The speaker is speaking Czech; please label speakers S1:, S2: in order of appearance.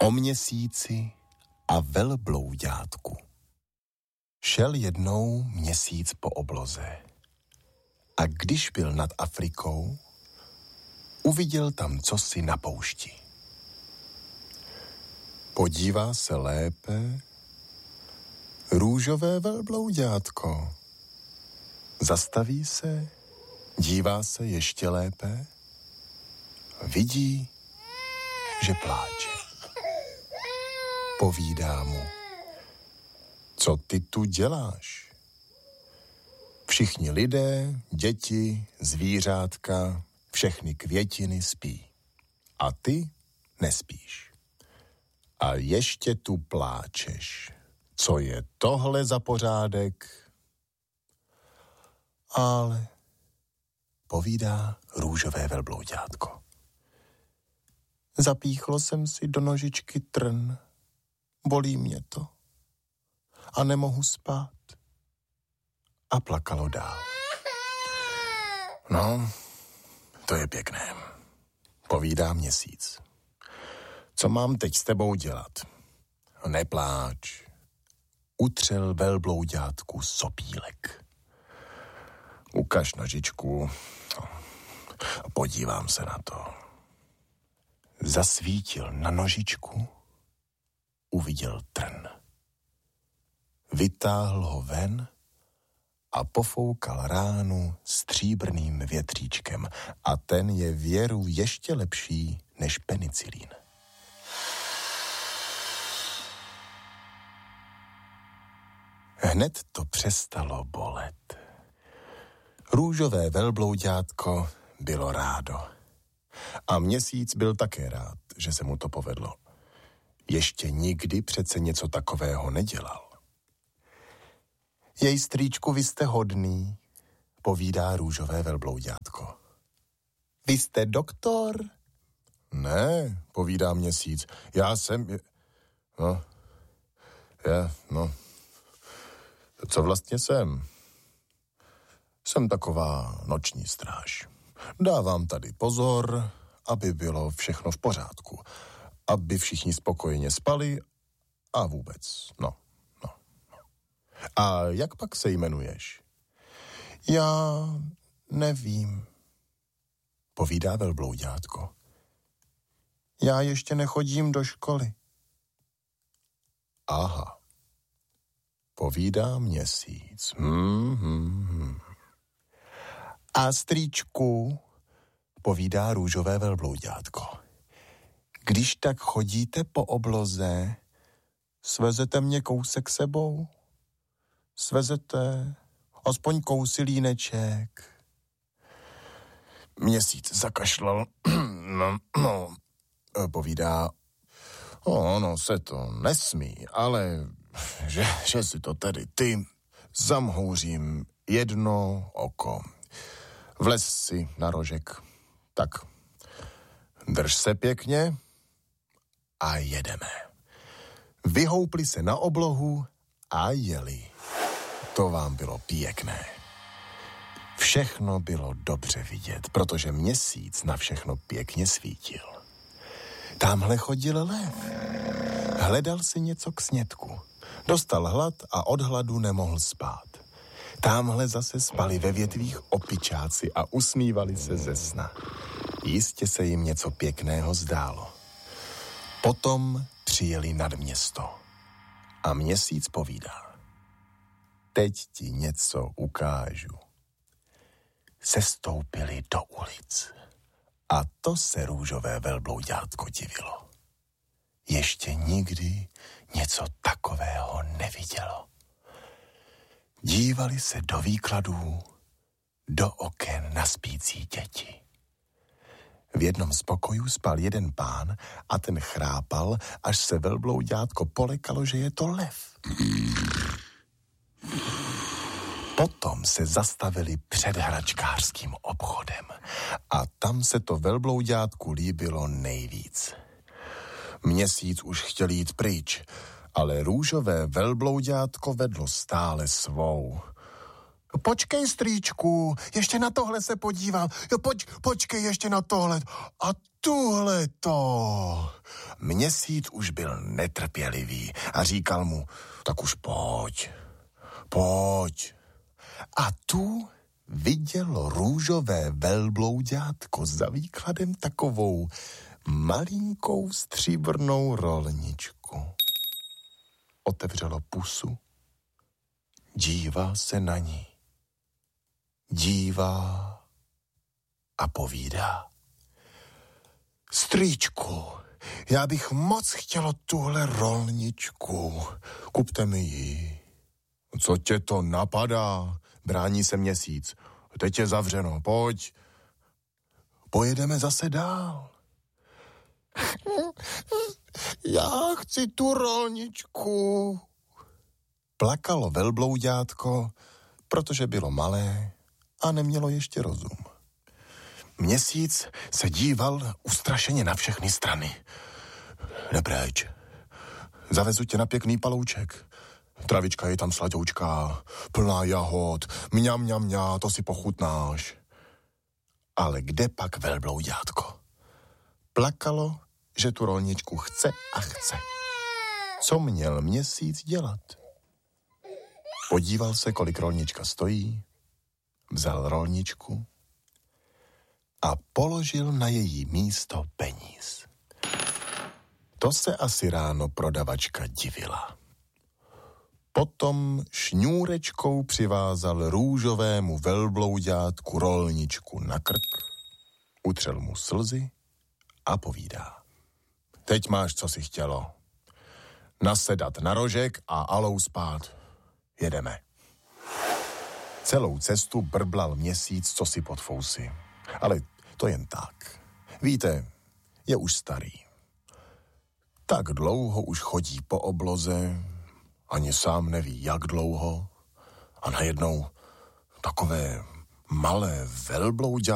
S1: O měsíci a velbloudátku. Šel jednou měsíc po obloze a když byl nad Afrikou, uviděl tam cosi na poušti. Podívá se lépe, růžové velbloudátko. Zastaví se, dívá se ještě lépe, vidí, že pláče. Povídá mu: co ty tu děláš? Všichni lidé, děti, zvířátka, všechny květiny spí. A ty nespíš. A ještě tu pláčeš. Co je tohle za pořádek? Ale, povídá růžové velbloudátko, zapíchlo jsem si do nožičky trn. Bolí mě to. A nemohu spát. A plakalo dál. No, to je pěkné, povídá měsíc. Co mám teď s tebou dělat? Nepláč. Utřel velbloudátku sopílek. Ukaž nožičku. Podívám se na to. Zasvítil na nožičku, uviděl trn. Vytáhl ho ven a pofoukal ránu stříbrným větříčkem a ten je věru ještě lepší než penicilín. Hned to přestalo bolet. Růžové velbloudátko bylo rádo. A měsíc byl také rád, že se mu to povedlo. Ještě nikdy přece něco takového nedělal. Jej, strýčku, vy jste hodný, povídá růžové velbloudátko. Vy jste doktor? Ne, povídá měsíc, já jsem... Co vlastně jsem? Jsem taková noční stráž. Dávám tady pozor, aby bylo všechno v pořádku. Aby všichni spokojeně spali a vůbec, no. A jak pak se jmenuješ? Já nevím, povídá velbloudátko. Já ještě nechodím do školy. Aha, povídá měsíc. A strýčku, povídá růžové velbloudátko, když tak chodíte po obloze, svezete mě kousek sebou? Svezete aspoň kousilíneček? Měsíc zakašlal, povídá, ono se to nesmí, ale že si to tedy ty, zamhouřím jedno oko. Vlez si na rožek. Tak, drž se pěkně a jedeme. Vyhoupli se na oblohu a jeli. To vám bylo pěkné. Všechno bylo dobře vidět, protože měsíc na všechno pěkně svítil. Támhle chodil lev. Hledal si něco k snědku. Dostal hlad a od hladu nemohl spát. Támhle zase spali ve větvích opičáci a usmívali se ze sna. Jistě se jim něco pěkného zdálo. Potom přijeli nad město. A měsíc povídá. Teď ti něco ukážu. Sestoupili do ulic. A to se růžové velbloudátko divilo. Ještě nikdy něco takového nevidělo. Dívali se do výkladů, do oken na spící děti. V jednom z pokojů spal jeden pán a ten chrápal, až se velbloudátko polekalo, že je to lev. Potom se zastavili před hračkářským obchodem a tam se to velbloudátku líbilo nejvíc. Měsíc už chtěl jít pryč, ale růžové velbloudátko vedlo stále svou. Počkej, strýčku, ještě na tohle se podívám. Počkej ještě na tohle. A tuhleto. Měsíc už byl netrpělivý a říkal mu, tak už pojď. A tu viděl růžové velblouďátko za výkladem takovou malinkou stříbrnou rolničku. Otevřelo pusu, dívá se na ní. Dívá a povídá. Strýčku, já bych moc chtěla tuhle rolničku. Kupte mi ji. Co tě to napadá? Brání se Měsíc. Teď je zavřeno, pojď. Pojedeme zase dál. Já chci tu rolničku. Plakalo velblouďátko, protože bylo malé a nemělo ještě rozum. Měsíc se díval ustrašeně na všechny strany. Nepréč. Zavezu tě na pěkný palouček. Travička je tam sladoučká, plná jahod, mňam, to si pochutnáš. Ale kde pak velblouďátko? Plakalo, že tu rolničku chce a chce. Co měl Měsíc dělat? Podíval se, kolik rolnička stojí, vzal rolničku a položil na její místo peníz. To se asi ráno prodavačka divila. Potom šňůrečkou přivázal růžovému velblouďátku rolničku na krk, utřel mu slzy a povídá. Teď máš, co si chtělo. Nasedat na rožek a alou spát. Jedeme. Celou cestu brblal Měsíc, co si pod fousy. Ale to jen tak. Víte, je už starý. Tak dlouho už chodí po obloze, ani sám neví, jak dlouho. A najednou takové malé velblouďátko